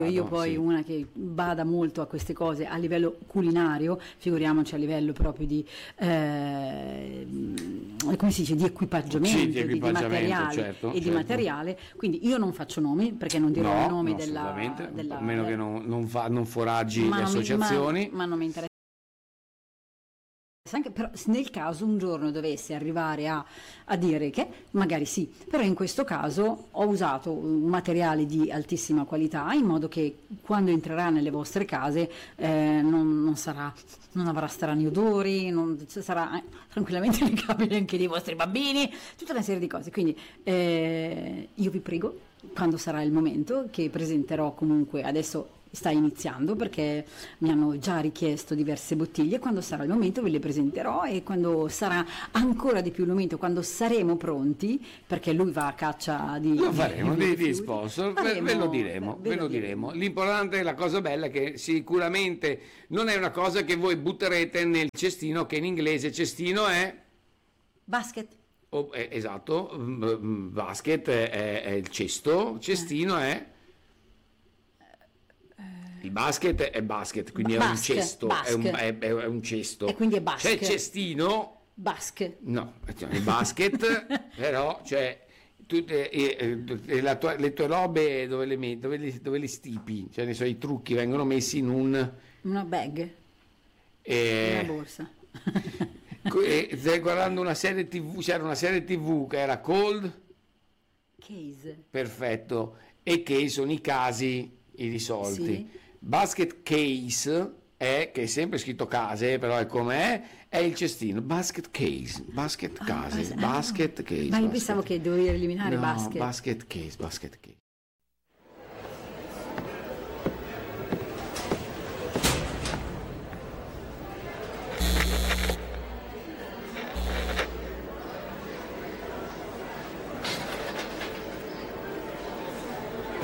Io poi sì. una che bada molto a queste cose a livello culinario, figuriamoci a livello proprio di, come si dice, di Sì, equipaggiamento, di equipaggiamento, materiali certo, e di certo. materiale, quindi io non faccio nomi perché non dirò i No, nomi no, assolutamente, a meno che non foraggi ma le non mi, associazioni. ma non mi interessa. Anche però nel caso un giorno dovesse arrivare a dire che magari sì, però in questo caso ho usato un materiale di altissima qualità in modo che quando entrerà nelle vostre case non avrà strani odori, sarà tranquillamente leccabile anche dei vostri bambini, tutta una serie di cose. Quindi io vi prego, quando sarà il momento, che presenterò comunque adesso. Sta iniziando perché mi hanno già richiesto diverse bottiglie, quando sarà il momento ve le presenterò e quando sarà ancora di più il momento, quando saremo pronti, perché lui va a caccia di Lo faremo di di rifiuti, sponsor, faremo- ve lo diremo, ve ve lo lo diremo. L'importante è la cosa bella è che sicuramente non è una cosa che voi butterete nel cestino, che in inglese cestino è, Basket. esatto, basket è il cesto, cestino è. Il basket è basket, quindi è un Basque, cesto, basque. è un cesto. E quindi è C'è il basque. cestino, Basket. no, cioè, il basket, però, cioè, le tue robe dove le metti, dove le stipi, cioè, ne so, i trucchi vengono messi in un. Una bag, una eh, borsa. Stai guardando una serie TV, c'era una serie TV che era Cold, Case. perfetto, e che sono i casi irrisolti. Sì. Basket case che è sempre scritto case, però è com'è, è il cestino. Basket case, basket case, basket case. Ma io basket- pensavo che dovevi eliminare no, basket. basket case, basket case.